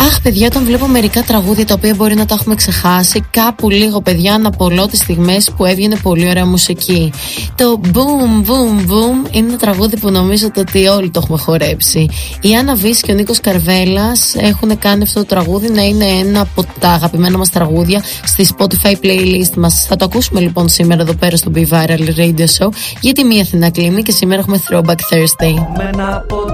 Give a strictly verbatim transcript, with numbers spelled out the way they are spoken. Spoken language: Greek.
Αχ, παιδιά, όταν βλέπω μερικά τραγούδια τα οποία μπορεί να τα έχουμε ξεχάσει, κάπου λίγο, παιδιά, να απολώ τις στιγμές που έβγαινε πολύ ωραία μουσική. Το Boom Boom Boom είναι ένα τραγούδι που νομίζω ότι όλοι το έχουμε χορέψει. Η Άννα Βύση και ο Νίκος Καρβέλας έχουν κάνει αυτό το τραγούδι να είναι ένα από τα αγαπημένα μας τραγούδια στη Spotify playlist μας. Θα το ακούσουμε λοιπόν σήμερα εδώ πέρα στο Be Viral Radio Show, γιατί μία Αθηνά κλείνει και σήμερα έχουμε Throwback Thursday.